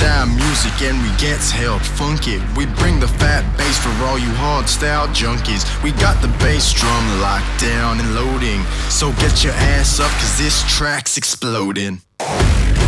our music and we get to help funk it. We bring the fat bass for all you hardstyle junkies. We got the bass drum locked down and loading. So get your ass up, cause this track's exploding.